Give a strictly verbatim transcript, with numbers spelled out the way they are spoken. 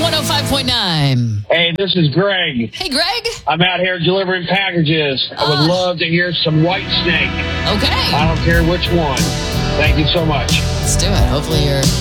one oh five point nine. Hey, this is Greg. Hey, Greg. I'm out here delivering packages. I would Uh. love to hear some White Snake. Okay. I don't care which one. Thank you so much. Let's do it. Hopefully you're